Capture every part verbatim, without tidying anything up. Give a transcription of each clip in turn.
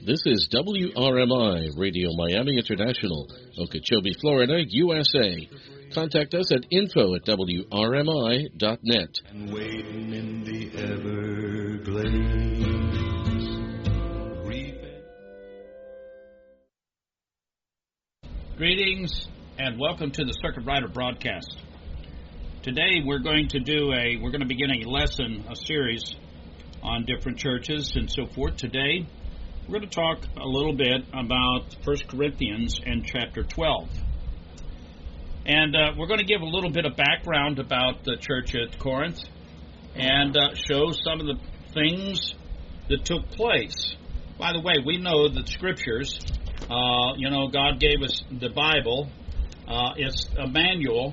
This is W R M I, Radio Miami International, Okeechobee, Florida, U S A. Contact us at info at W R M I dot net. And waiting in the Everglades. Greetings and welcome to the Circuit Rider broadcast. Today we're going to do a, we're going to begin a lesson, a series on different churches and so forth. Today we're going to talk a little bit about First Corinthians and chapter twelve. And uh, we're going to give a little bit of background about the church at Corinth and uh, show some of the things that took place. By the way, we know that Scriptures, uh, you know, God gave us the Bible. Uh, it's a manual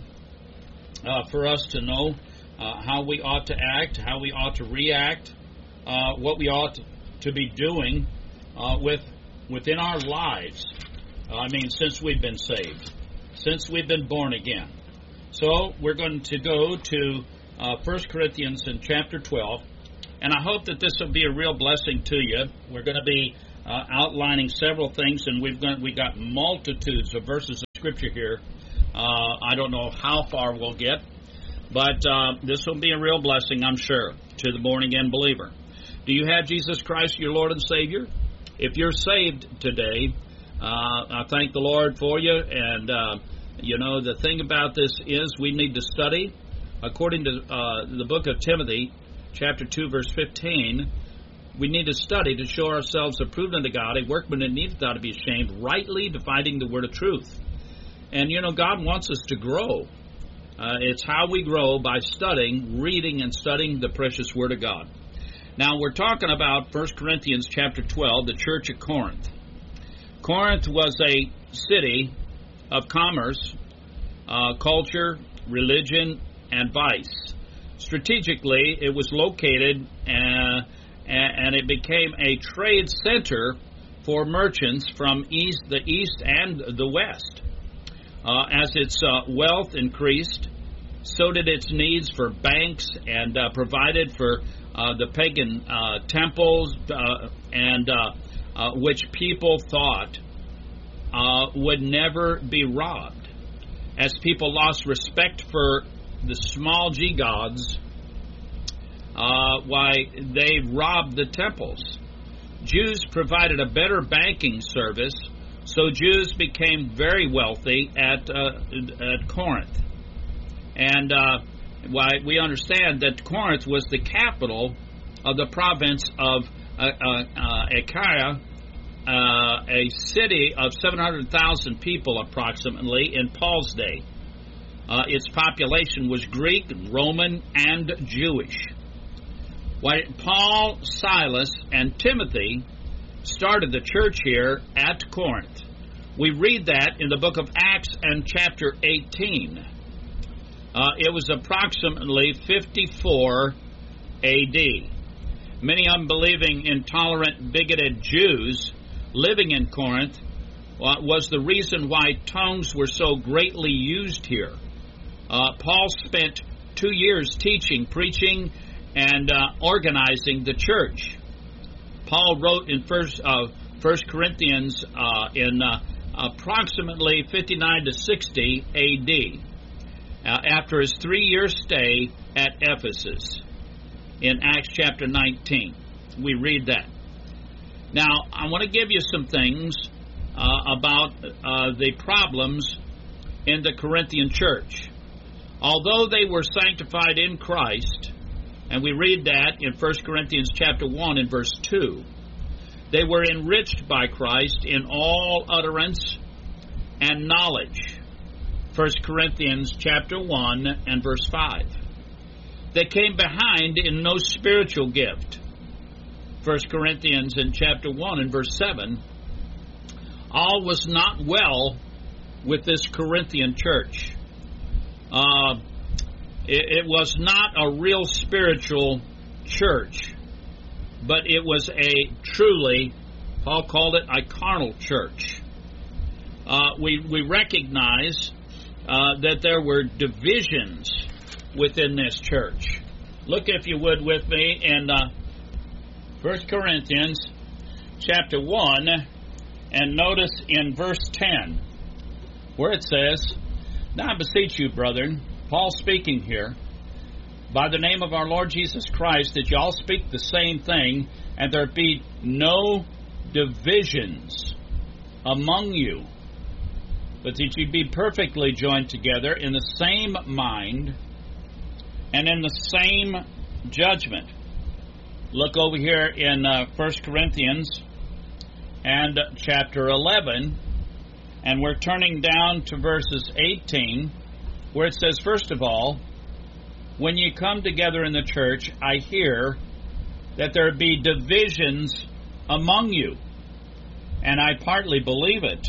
uh, for us to know uh, how we ought to act, how we ought to react, uh, what we ought to, to be doing uh, with within our lives. Uh, I mean, since we've been saved. Since we've been born again. So we're going to go to uh, First Corinthians in chapter twelve, and I hope that this will be a real blessing to you. We're going to be uh, outlining several things, and we've got we got multitudes of verses of Scripture here. Uh, I don't know how far we'll get, but uh, this will be a real blessing, I'm sure, to the born-again believer. Do you have Jesus Christ, your Lord and Savior? If you're saved today, Uh, I thank the Lord for you, and, uh, you know, the thing about this is we need to study. According to uh, the book of Timothy, chapter two, verse fifteen, we need to study to show ourselves approved unto God, a workman that needeth not to be ashamed, rightly dividing the word of truth. And, you know, God wants us to grow. Uh, it's how we grow, by studying, reading, and studying the precious word of God. Now, we're talking about First Corinthians chapter twelve, the church at Corinth. Corinth was a city of commerce, uh, culture, religion, and vice. Strategically, it was located uh, and it became a trade center for merchants from east, the east and the west. Uh, as its uh, wealth increased, so did its needs for banks, and uh, provided for uh, the pagan uh, temples uh, and uh, Uh, which people thought uh, would never be robbed. As people lost respect for the small g gods, uh, why they robbed the temples. Jews provided a better banking service, so Jews became very wealthy at uh, at Corinth. And uh, why we understand that Corinth was the capital of the province of Uh, uh, uh, Achaia, uh, a city of seven hundred thousand people approximately in Paul's day. Uh, its population was Greek, Roman, and Jewish. Why, Paul, Silas, and Timothy started the church here at Corinth. We read that in the book of Acts and chapter eighteen. Uh, it was approximately fifty-four A D Many unbelieving, intolerant, bigoted Jews living in Corinth uh, was the reason why tongues were so greatly used here. Uh, Paul spent two years teaching, preaching, and uh, organizing the church. Paul wrote in First uh, First Corinthians uh, in uh, approximately fifty-nine to sixty A D uh, after his three-year stay at Ephesus. In Acts chapter nineteen, we read that. Now, I want to give you some things uh, about uh, the problems in the Corinthian church. Although they were sanctified in Christ, and we read that in First Corinthians chapter one and verse two, they were enriched by Christ in all utterance and knowledge. First Corinthians chapter one and verse five. They came behind in no spiritual gift. First Corinthians in chapter one and verse seven. All was not well with this Corinthian church. Uh, it, it was not a real spiritual church, but it was a truly, Paul called it a carnal church. Uh, we, we recognize uh, that there were divisions within this church. Look, if you would, with me in uh, First Corinthians chapter one, and notice in verse ten, where it says, "Now I beseech you, brethren," Paul speaking here, "by the name of our Lord Jesus Christ, that you all speak the same thing, and there be no divisions among you, but that you be perfectly joined together in the same mind and in the same judgment." Look over here in uh, First Corinthians and chapter eleven, and we're turning down to verses eighteen, where it says, "First of all, when you come together in the church, I hear that there be divisions among you, and I partly believe it.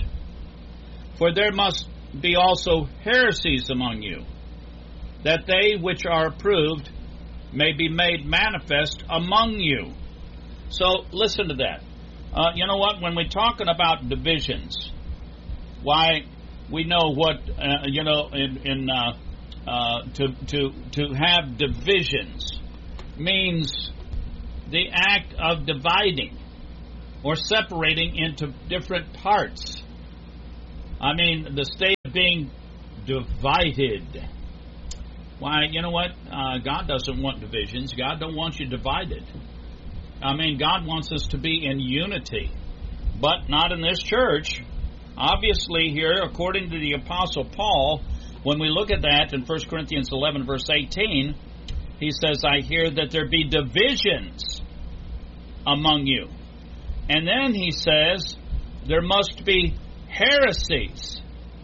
For there must be also heresies among you, that they which are approved may be made manifest among you." So listen to that. Uh, you know what? When we're talking about divisions, why, we know what, uh, you know, in, in uh, uh, to, to, to have divisions means the act of dividing or separating into different parts. I mean, the state of being divided. Why, you know what? Uh, God doesn't want divisions. God don't want you divided. I mean, God wants us to be in unity, but not in this church. Obviously here, according to the Apostle Paul, when we look at that in First Corinthians eleven, verse eighteen, he says, "I hear that there be divisions among you." And then he says, there must be heresies.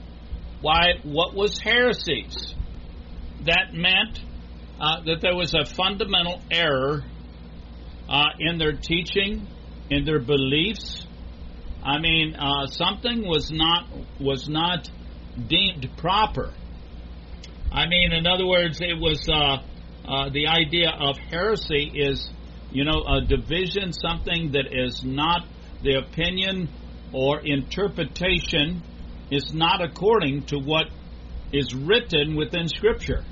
Why, what was heresies? That meant uh, that there was a fundamental error uh, in their teaching, in their beliefs. I mean, uh, something was not was not deemed proper. I mean, in other words, it was uh, uh, the idea of heresy is, you know, a division, something that is not the opinion or interpretation, is not according to what is written within Scripture.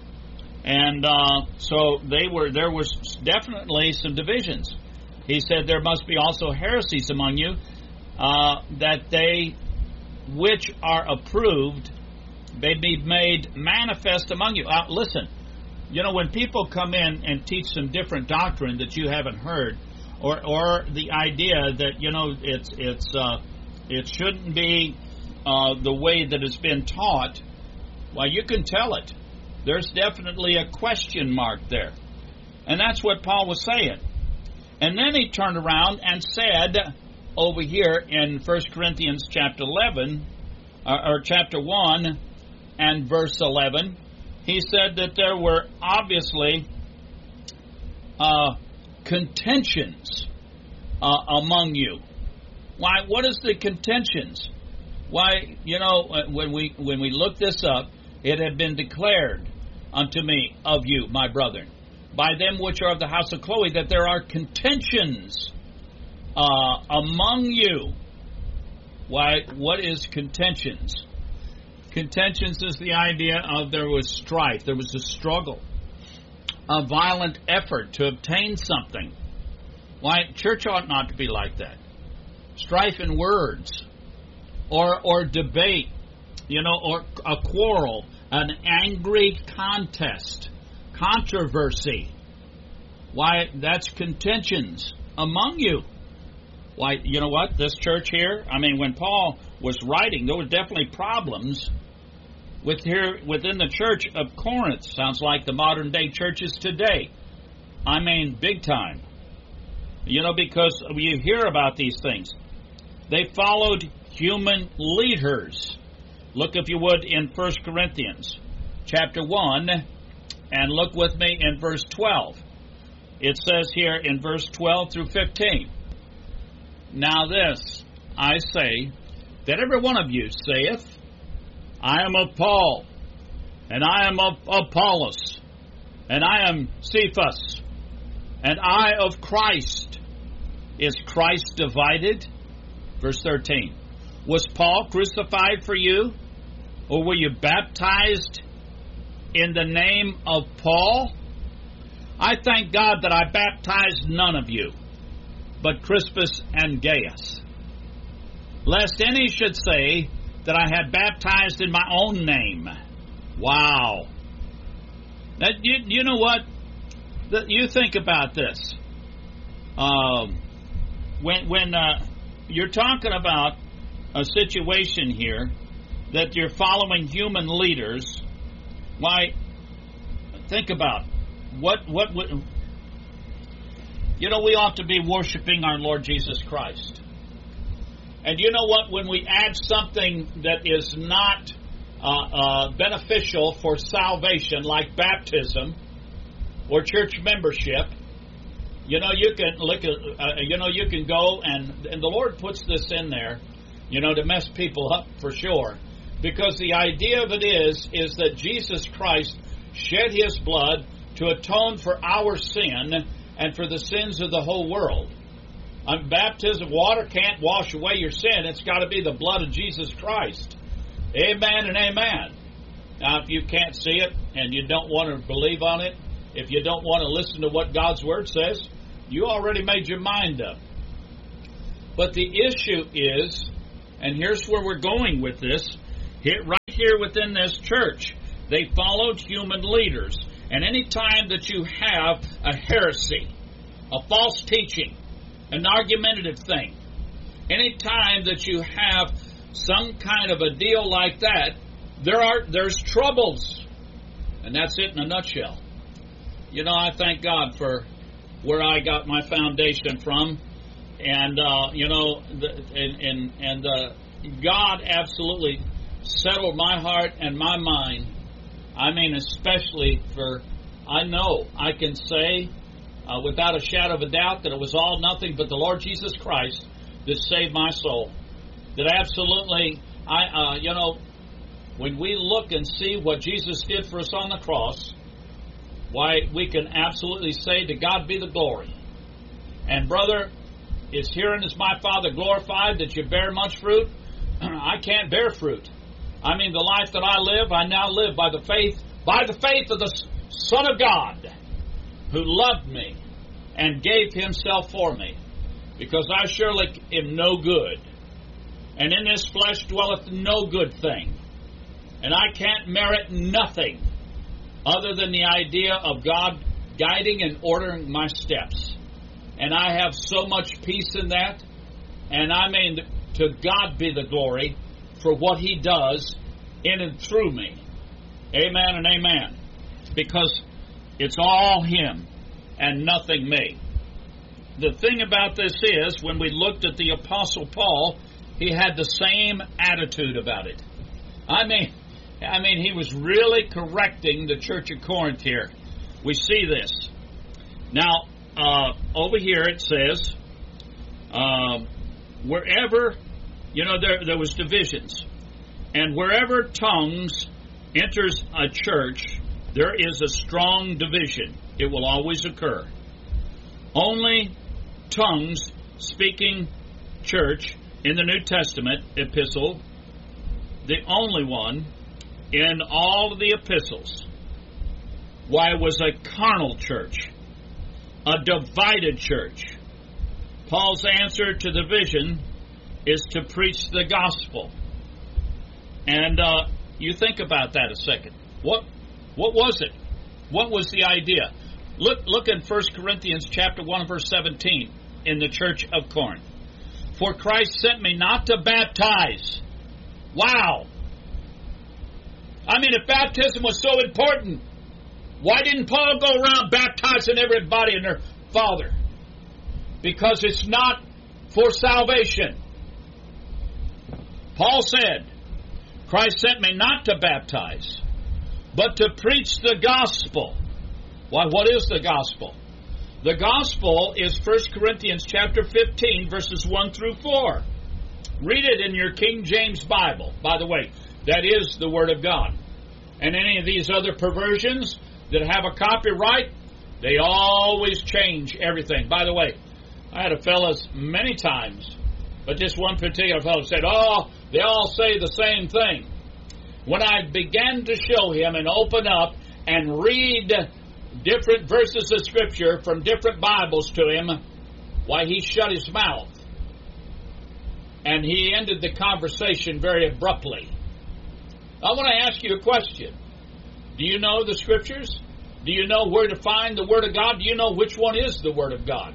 And uh, so they were. There was definitely some divisions. He said there must be also heresies among you, uh, that they which are approved may be made manifest among you. Uh, listen, you know, when people come in and teach some different doctrine that you haven't heard, or or the idea that, you know, it's it's uh, it shouldn't be uh, the way that it's been taught, well, you can tell it. There's definitely a question mark there. And that's what Paul was saying. And then he turned around and said over here in First Corinthians chapter eleven, uh, or chapter one and verse eleven, he said that there were obviously uh, contentions uh, among you. Why, what is the contentions? Why, you know, when we when we look this up, it had been declared unto me of you, my brethren, by them which are of the house of Chloe, that there are contentions uh, among you. Why, what is contentions? Contentions is the idea of there was strife, there was a struggle, a violent effort to obtain something. Why, church ought not to be like that. Strife in words, or or debate, you know, or a quarrel, an angry contest, controversy. Why, that's contentions among you. Why, you know what, this church here, I mean, when Paul was writing, there were definitely problems with here within the church of Corinth. Sounds like the modern day churches today. I mean, big time. You know, because you hear about these things. They followed human leaders. Look, if you would, in First Corinthians chapter one, and look with me in verse twelve. It says here in verse twelve through fifteen, "Now this I say, that every one of you saith, I am of Paul, and I am of Apollos, and I am Cephas, and I of Christ. Is Christ divided?" Verse thirteen, "Was Paul crucified for you? Or were you baptized in the name of Paul? I thank God that I baptized none of you, but Crispus and Gaius. Lest any should say that I had baptized in my own name. Wow. That, you, you know what? The, you think about this. Um, when when uh, you're talking about a situation here that you're following human leaders, why, think about what what what you know, we ought to be worshiping our Lord Jesus Christ. And you know what? When we add something that is not uh, uh, beneficial for salvation, like baptism or church membership, you know, you can look at, uh, you know, you can go and and the Lord puts this in there, you know, to mess people up for sure, because the idea of it is is that Jesus Christ shed His blood to atone for our sin and for the sins of the whole world. Um, baptism, water can't wash away your sin. It's got to be the blood of Jesus Christ. Amen and amen. Now, if you can't see it and you don't want to believe on it, if you don't want to listen to what God's Word says, you already made your mind up. But the issue is, and here's where we're going with this, here, right here within this church, they followed human leaders. And any time that you have a heresy, a false teaching, an argumentative thing, any time that you have some kind of a deal like that, there are there's troubles. And that's it in a nutshell. You know, I thank God for where I got my foundation from. And, uh, you know, the, and, and, and uh, God absolutely settled my heart and my mind. I mean, especially for, I know I can say uh, without a shadow of a doubt that it was all nothing but the Lord Jesus Christ that saved my soul. That absolutely, I, uh, you know, when we look and see what Jesus did for us on the cross, why, we can absolutely say to God be the glory. And brother, is herein is my Father glorified that you bear much fruit? I can't bear fruit. I mean, the life that I live, I now live by the faith, by the faith of the Son of God, who loved me and gave Himself for me, because I surely am no good, and in this flesh dwelleth no good thing, and I can't merit nothing other than the idea of God guiding and ordering my steps. And I have so much peace in that, and I mean, to God be the glory for what He does in and through me. Amen and amen. Because it's all Him and nothing me. The thing about this is, when we looked at the Apostle Paul, he had the same attitude about it. I mean, I mean, he was really correcting the church of Corinth here. We see this. Now, uh, over here it says, uh, wherever, you know, there, there was divisions. And wherever tongues enters a church, there is a strong division. It will always occur. Only tongues speaking church in the New Testament epistle, the only one in all of the epistles, why, it was a carnal church, a divided church. Paul's answer to the division is to preach the gospel. And uh, you think about that a second. What what was it? What was the idea? Look look in First Corinthians chapter one, verse seventeen, in the church of Corinth. For Christ sent me not to baptize. Wow. I mean, if baptism was so important, why didn't Paul go around baptizing everybody and their father? Because it's not for salvation. Paul said, Christ sent me not to baptize, but to preach the gospel. Why, what is the gospel? The gospel is First Corinthians chapter fifteen, verses one through four. Read it in your King James Bible. By the way, that is the Word of God. And any of these other perversions that have a copyright, they always change everything. By the way, I had a fellow many times, but this one particular fellow said, oh, they all say the same thing. When I began to show him and open up and read different verses of Scripture from different Bibles to him, why, he shut his mouth. And he ended the conversation very abruptly. I want to ask you a question. Do you know the Scriptures? Do you know where to find the Word of God? Do you know which one is the Word of God?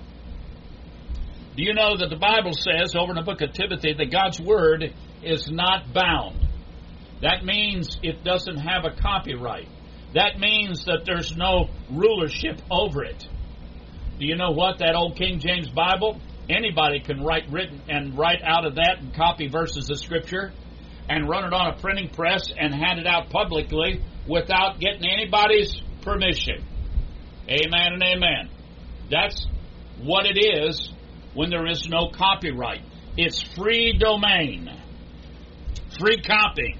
Do you know that the Bible says over in the book of Timothy that God's Word is not bound? That means it doesn't have a copyright. That means that there's no rulership over it. Do you know what? That old King James Bible, anybody can write written and write out of that and copy verses of Scripture and run it on a printing press and hand it out publicly without getting anybody's permission. Amen and amen. That's what it is when there is no copyright. It's free domain. Free copy.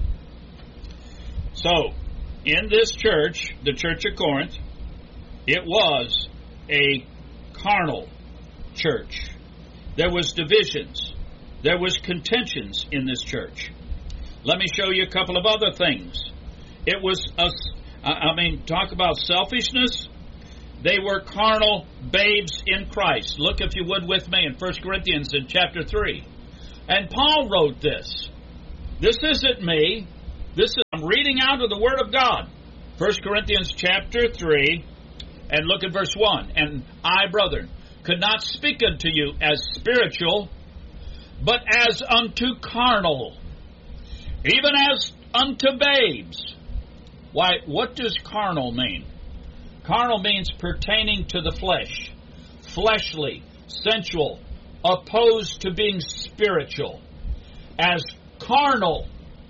So, in this church, the Church of Corinth, it was a carnal church. There was divisions. There was contentions in this church. Let me show you a couple of other things. It was, a, I mean, talk about selfishness. They were carnal babes in Christ. Look, if you would, with me in First Corinthians in chapter three. And Paul wrote this. This isn't me. This is, I'm reading out of the Word of God. First Corinthians chapter three, and look at verse one. And I, brethren, could not speak unto you as spiritual, but as unto carnal, even as unto babes. Why, what does carnal mean? Carnal means pertaining to the flesh, fleshly, sensual, opposed to being spiritual. As carnal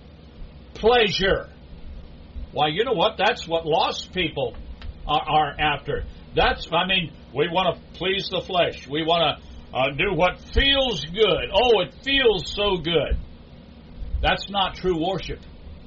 pleasure. Why, you know what? That's what lost people are, are after. That's, I mean, we want to please the flesh. We want to uh, do what feels good. Oh, it feels so good. That's not true worship.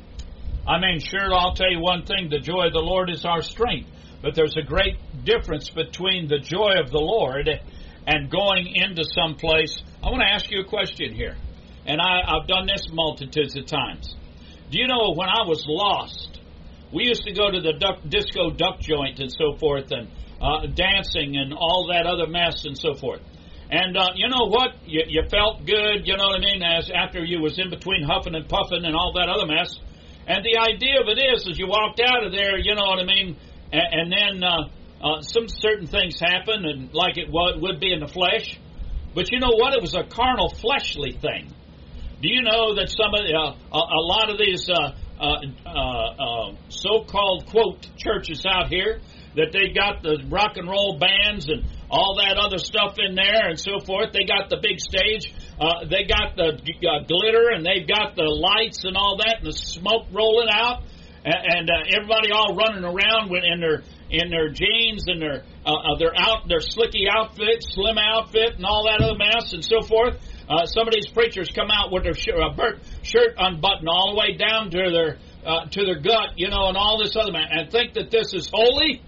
I mean, sure, I'll tell you one thing. The joy of the Lord is our strength. But there's a great difference between the joy of the Lord and going into some place. I want to ask you a question here. And I, I've done this multitudes of times. Do you know when I was lost, we used to go to the duck, disco duck joint and so forth, and uh, dancing and all that other mess and so forth. And uh, you know what? You, you felt good, you know what I mean, as after you was in between huffing and puffing and all that other mess. And the idea of it is, as you walked out of there, you know what I mean, and, and then uh, uh, some certain things happen, and like it would, would be in the flesh. But you know what? It was a carnal, fleshly thing. Do you know that some of the, uh, a, a lot of these uh, uh, uh, uh, so-called, quote, churches out here, that they got the rock and roll bands and all that other stuff in there and so forth. They got the big stage. Uh, they got the uh, glitter, and they've got the lights and all that, and the smoke rolling out, and, and uh, everybody all running around with, in their in their jeans and their uh, their out their slicky outfit, slim outfit, and all that other mess and so forth. Uh, some of these preachers come out with their sh- uh, shirt unbuttoned all the way down to their uh, to their gut, you know, and all this other man, and think that this is holy.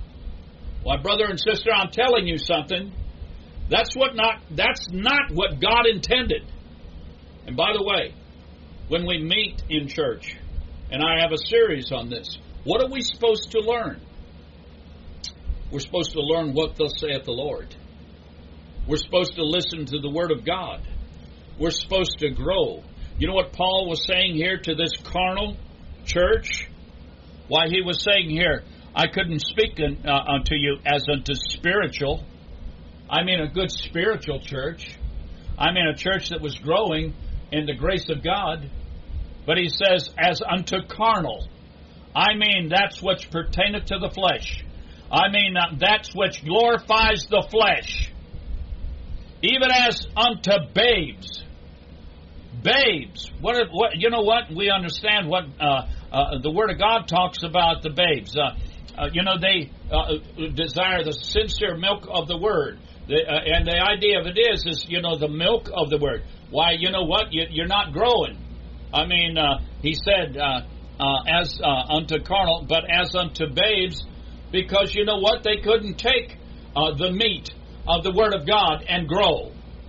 Why, brother and sister, I'm telling you something. That's what not. That's not what God intended. And by the way, when we meet in church, and I have a series on this, what are we supposed to learn? We're supposed to learn what thus saith the Lord. We're supposed to listen to the Word of God. We're supposed to grow. You know what Paul was saying here to this carnal church? Why, he was saying here, I couldn't speak uh, unto you as unto spiritual. I mean a good spiritual church. I mean a church that was growing in the grace of God. But he says, as unto carnal. I mean that's which pertaineth to the flesh. I mean uh, that's which glorifies the flesh. Even as unto babes. Babes. What? What? You know what? We understand what uh, uh, the Word of God talks about the babes. Uh, uh, you know, they uh, desire the sincere milk of the Word. The, uh, and the idea of it is, is, you know, the milk of the Word. Why, you know what? You, you're not growing. I mean, uh, he said, uh, uh, as uh, unto carnal, but as unto babes, because you know what? They couldn't take uh, the meat of the Word of God and grow.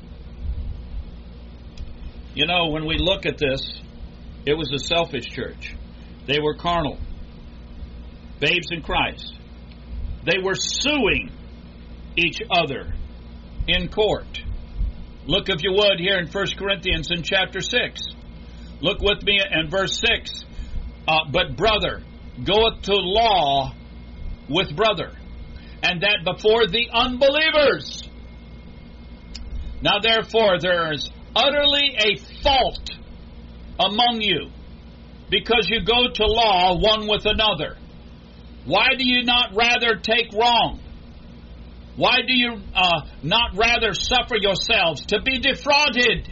You know, when we look at this, it was a selfish church. They were carnal. Babes in Christ. They were suing each other in court. Look, if you would, here in First Corinthians in chapter six. Look with me in verse six. Uh, but brother goeth to law with brother, and that before the unbelievers. Now therefore there is utterly a fault among you, because you go to law one with another. Why do you not rather take wrong? Why do you uh, not rather suffer yourselves to be defrauded?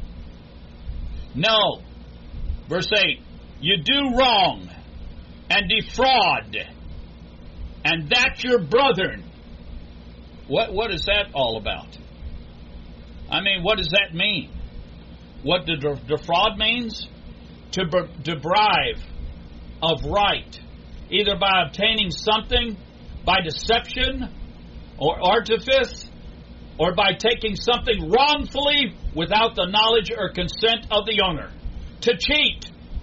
No. Verse eight. You do wrong and defraud, and that your brethren. What, what is that all about? I mean, what does that mean? What the defraud means? To deprive of right, either by obtaining something by deception or artifice, or by taking something wrongfully without the knowledge or consent of the owner. To cheat.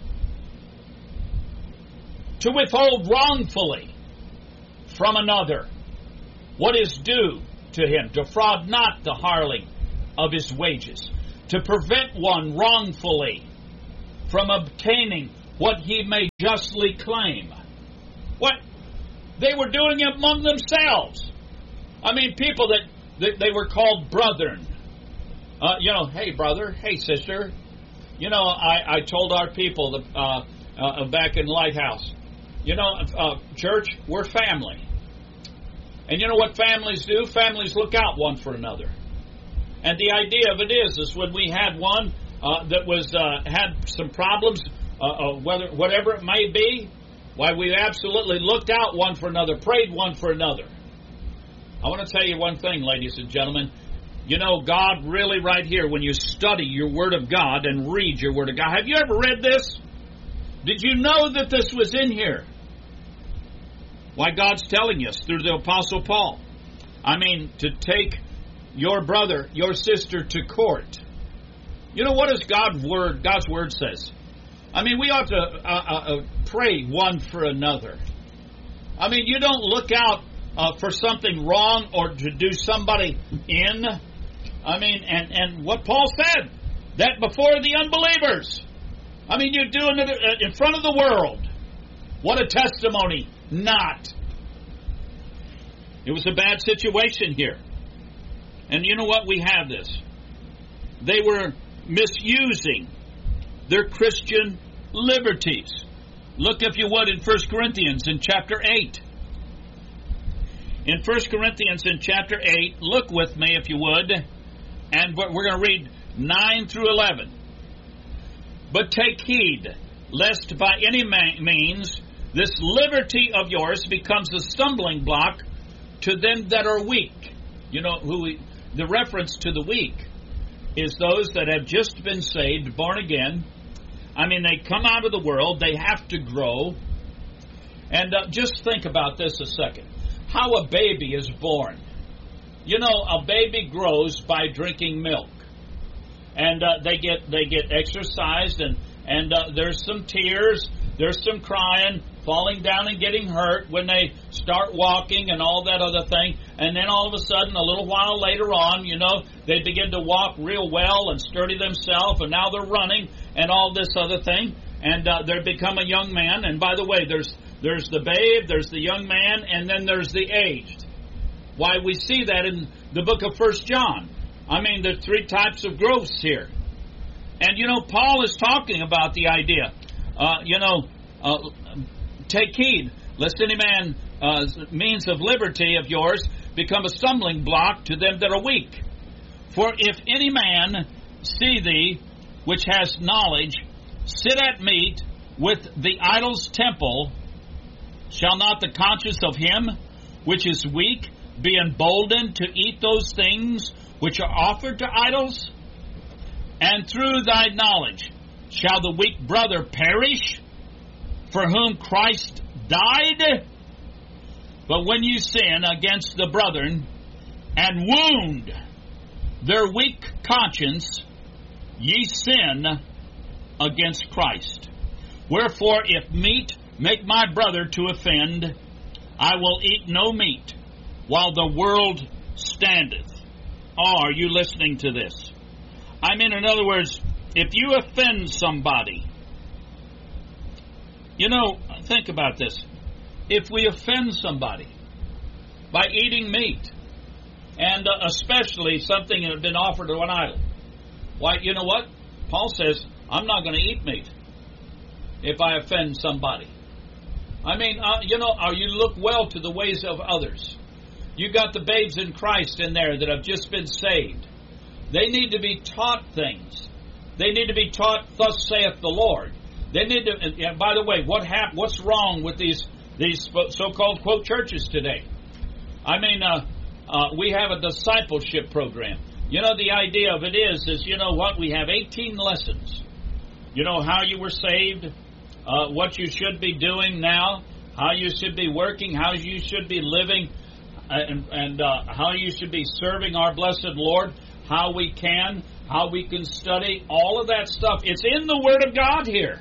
To withhold wrongfully from another what is due to him. Defraud not the hireling of his wages. To prevent one wrongfully from obtaining what he may justly claim. What? They were doing it among themselves. I mean, people that, that they were called brethren. Uh, you know, hey brother, hey sister. You know, I, I told our people that, uh, uh, back in Lighthouse, you know, uh, church, we're family. And you know what families do? Families look out one for another. And the idea of it is, is when we had one uh, that was uh, had some problems, uh, uh, whether whatever it may be, why we absolutely looked out one for another, prayed one for another. I want to tell you one thing, ladies and gentlemen. You know, God really right here, when you study your Word of God and read your Word of God. Have you ever read this? Did you know that this was in here? Why, God's telling us through the Apostle Paul. I mean, to take your brother, your sister to court. You know, what does God's Word, God's Word says? I mean, we ought to uh, uh, pray one for another. I mean, you don't look out uh, for something wrong or to do somebody in. I mean, and, and what Paul said, that before the unbelievers. I mean, you're doing it in front of the world. What a testimony. Not. It was a bad situation here. And you know what? We have this. They were misusing their Christian liberties. Look, if you would, in First Corinthians in chapter eight. In First Corinthians in chapter eight, look with me, if you would, and we're going to read nine through eleven. But take heed, lest by any means this liberty of yours becomes a stumbling block to them that are weak. You know, who we, the reference to the weak is those that have just been saved, born again. I mean, they come out of the world, they have to grow. And uh, just think about this a second. How a baby is born. You know, a baby grows by drinking milk. And uh, they get they get exercised, and, and uh, there's some tears, there's some crying, falling down and getting hurt when they start walking and all that other thing. And then all of a sudden, a little while later on, you know, they begin to walk real well and sturdy themselves, and now they're running and all this other thing. And uh, they become a young man. And by the way, there's there's the babe, there's the young man, and then there's the aged. Why, we see that in the book of First John. I mean, there's three types of growths here. And, you know, Paul is talking about the idea, uh, you know, uh, take heed, lest any man uh, means of liberty of yours become a stumbling block to them that are weak. For if any man see thee, which has knowledge, sit at meat with the idol's temple, shall not the conscience of him which is weak be emboldened to eat those things which are offered to idols? And through thy knowledge shall the weak brother perish, for whom Christ died? But when you sin against the brethren, and wound their weak conscience, ye sin against Christ. Wherefore, if meat make my brother to offend, I will eat no meat while the world standeth. Oh, are you listening to this? I mean, in other words, if you offend somebody, you know, think about this. If we offend somebody by eating meat, and uh, especially something that had been offered to an idol, why, you know what? Paul says, I'm not going to eat meat if I offend somebody. I mean, uh, you know, uh, you look well to the ways of others. You got the babes in Christ in there that have just been saved. They need to be taught things. They need to be taught, thus saith the Lord. They need to. And by the way, what hap- What's wrong with these these so-called quote churches today? I mean, uh, uh, we have a discipleship program. You know, the idea of it is, is you know what? We have eighteen lessons. You know how you were saved, uh, what you should be doing now, how you should be working, how you should be living, and, and uh, how you should be serving our blessed Lord, how we can, how we can study, all of that stuff. It's in the Word of God here.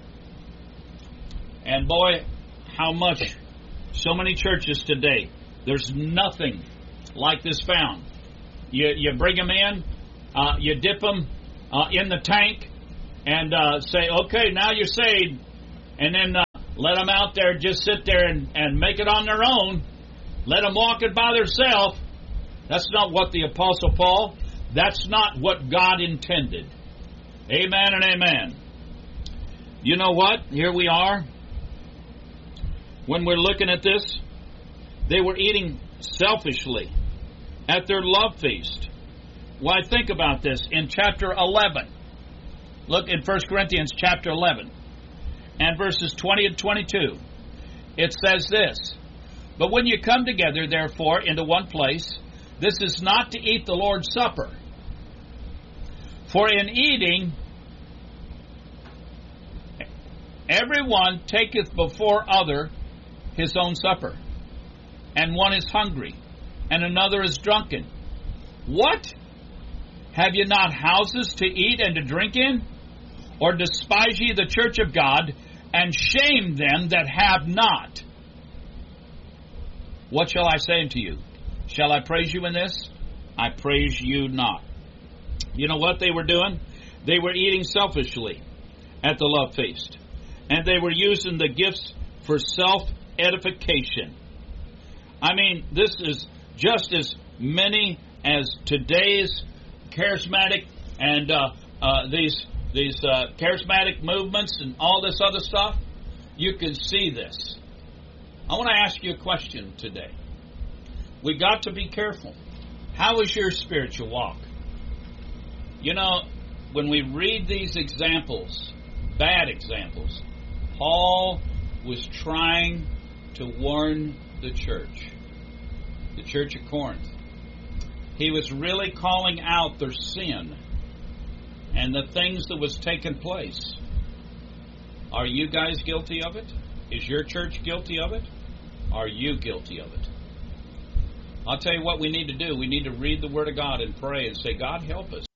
And boy, how much, so many churches today, there's nothing like this found. You you bring them in, uh, you dip them uh, in the tank, and uh, say, okay, now you're saved, and then uh, let them out there, just sit there and, and make it on their own. Let them walk it by themselves. That's not what the Apostle Paul, that's not what God intended. Amen and amen. You know what? Here we are. When we're looking at this, they were eating selfishly at their love feast. Why, think about this. In chapter eleven, look in First Corinthians chapter eleven, and verses twenty and twenty-two. It says this, but when you come together, therefore, into one place, this is not to eat the Lord's Supper. For in eating, everyone taketh before other his own supper, and one is hungry, and another is drunken. What? Have ye not houses to eat and to drink in? Or despise ye the church of God, and shame them that have not? What shall I say unto you? Shall I praise you in this? I praise you not. You know what they were doing? They were eating selfishly at the love feast. And they were using the gifts for self-edification. I mean, this is just as many as today's charismatic and uh, uh, these these uh, charismatic movements and all this other stuff. You can see this. I want to ask you a question today. We got to be careful. How is your spiritual walk? You know, when we read these examples, bad examples, Paul was trying to warn the church, the church of Corinth. He was really calling out their sin and the things that was taking place. Are you guys guilty of it? Is your church guilty of it? Are you guilty of it? I'll tell you what we need to do. We need to read the Word of God and pray and say, God, help us.